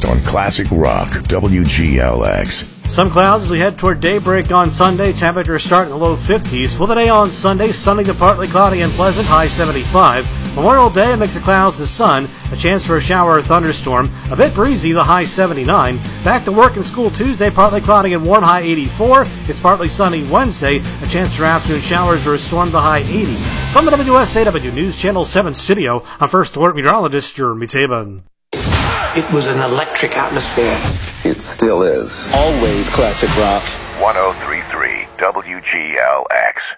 on Classic Rock, WGLX. Some clouds as we head toward daybreak on Sunday. Temperatures start in the low 50s. For the day on Sunday, sunny to partly cloudy and pleasant, high 75. Memorial Day, a mix of clouds and sun. A chance for a shower or thunderstorm. A bit breezy, the high 79. Back to work and school Tuesday, partly cloudy and warm, high 84. It's partly sunny Wednesday. A chance for afternoon showers or a storm, the high 80. From the WSAW News Channel 7 studio, I'm First Alert Meteorologist Jeremy Tabin. It was an electric atmosphere. It still is. Always classic rock. 103.3 WGLX.